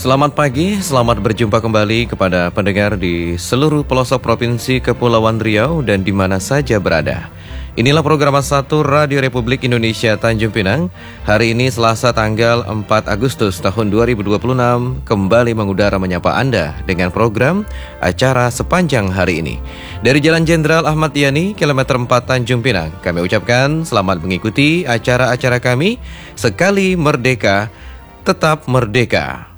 Selamat pagi, selamat berjumpa kembali kepada pendengar di seluruh pelosok Provinsi Kepulauan Riau dan di mana saja berada. Inilah program 1 Radio Republik Indonesia Tanjung Pinang. Hari ini Selasa tanggal 4 Agustus tahun 2026 kembali mengudara menyapa Anda dengan program acara sepanjang hari ini. Dari Jalan Jenderal Ahmad Yani, kilometer 4 Tanjung Pinang, kami ucapkan selamat mengikuti acara-acara kami. Sekali merdeka, tetap merdeka.